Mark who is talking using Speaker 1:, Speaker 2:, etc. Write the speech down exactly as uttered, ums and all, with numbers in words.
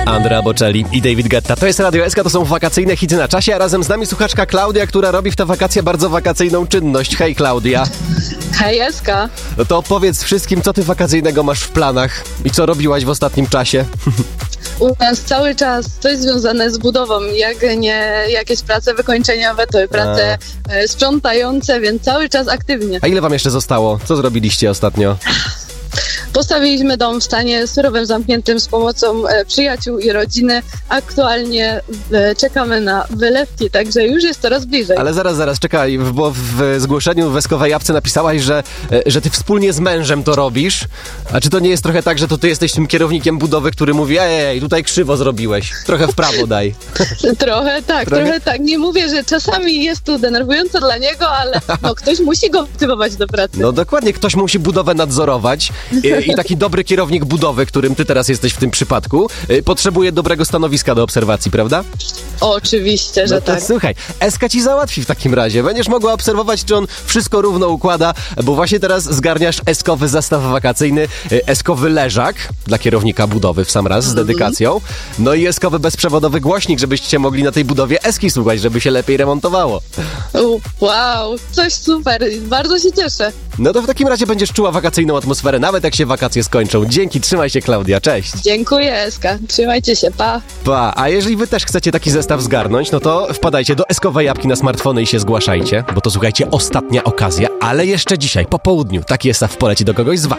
Speaker 1: Andrea Bocelli i David Guetta. To jest Radio S K, to są wakacyjne hity na czasie, a razem z nami słuchaczka Klaudia, która robi w te wakacje bardzo wakacyjną czynność. Hej Klaudia.
Speaker 2: Hej S K.
Speaker 1: No to opowiedz wszystkim, co ty wakacyjnego masz w planach i co robiłaś w ostatnim czasie.
Speaker 2: U nas cały czas coś związane z budową, jak nie jakieś prace wykończeniowe, to prace a. sprzątające, więc cały czas aktywnie.
Speaker 1: A ile wam jeszcze zostało? Co zrobiliście ostatnio?
Speaker 2: Postawiliśmy dom w stanie surowym, zamkniętym z pomocą e, przyjaciół i rodziny. Aktualnie e, czekamy na wylewki, także już jest coraz bliżej.
Speaker 1: Ale zaraz, zaraz, czekaj, bo w zgłoszeniu w Eskowej Jabłce napisałaś, że, e, że ty wspólnie z mężem to robisz. A czy to nie jest trochę tak, że to ty jesteś tym kierownikiem budowy, który mówi, ej, tutaj krzywo zrobiłeś, trochę w prawo daj.
Speaker 2: Trochę tak, trochę? trochę tak. Nie mówię, że czasami jest to denerwujące dla niego, ale no, ktoś musi go motywować do pracy.
Speaker 1: No dokładnie, ktoś musi budowę nadzorować. I, I taki dobry kierownik budowy, którym ty teraz jesteś w tym przypadku, y, potrzebuje dobrego stanowiska do obserwacji, prawda?
Speaker 2: Oczywiście, że
Speaker 1: no to
Speaker 2: tak.
Speaker 1: Słuchaj, Eska ci załatwi w takim razie. Będziesz mogła obserwować, czy on wszystko równo układa, bo właśnie teraz zgarniasz eskowy zestaw wakacyjny, y, eskowy leżak dla kierownika budowy w sam raz z dedykacją, no i eskowy bezprzewodowy głośnik, żebyście mogli na tej budowie Eski słuchać, żeby się lepiej remontowało.
Speaker 2: Wow, coś super, bardzo się cieszę.
Speaker 1: No to w takim razie będziesz czuła wakacyjną atmosferę, nawet jak się wakacje skończą. Dzięki, trzymaj się Klaudia, cześć.
Speaker 2: Dziękuję Eska, trzymajcie się, pa.
Speaker 1: Pa, a jeżeli wy też chcecie taki zestaw zgarnąć, no to wpadajcie do Eskowej Jabłki na smartfony i się zgłaszajcie, bo to słuchajcie, ostatnia okazja, ale jeszcze dzisiaj, po południu, taki zestaw poleci do kogoś z was.